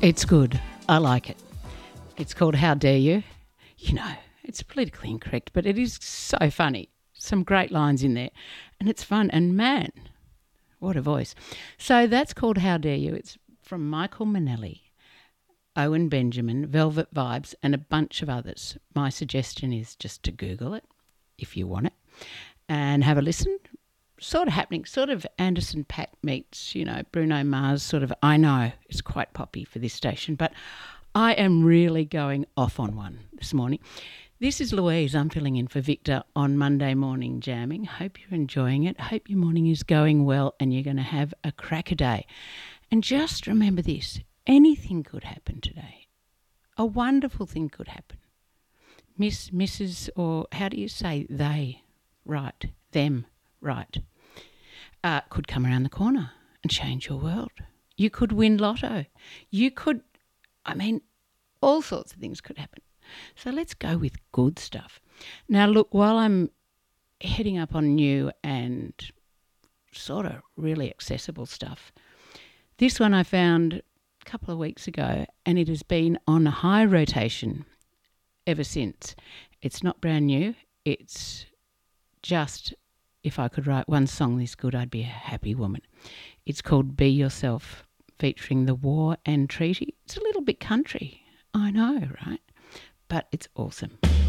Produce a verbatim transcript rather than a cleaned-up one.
It's good. I like it. It's called How Dare You. You know, it's politically incorrect, but it is so funny. Some great lines in there. And it's fun. And man, what a voice. So that's called How Dare You. It's from Michael Manelli, Owen Benjamin, Velvet Vibes, and a bunch of others. My suggestion is just to Google it if you want it and have a listen. Sort of happening, sort of Anderson .Paak meets, you know, Bruno Mars, sort of. I know it's quite poppy for this station, but I am really going off on one this morning. This is Louise. I'm filling in for Victor on Monday Morning Jamming. Hope you're enjoying it. Hope your morning is going well and you're going to have a cracker day. And just remember this, anything could happen today. A wonderful thing could happen. Miss, Missus or how do you say they, right, them, right, uh, could come around the corner and change your world. You could win lotto. You could, I mean, all sorts of things could happen. So let's go with good stuff. Now, look, while I'm heading up on new and sort of really accessible stuff, this one I found a couple of weeks ago and it has been on high rotation ever since. It's not brand new. It's just, if I could write one song this good, I'd be a happy woman. It's called Be Yourself, featuring The War and Treaty. It's a little bit country, I know, right? But it's awesome.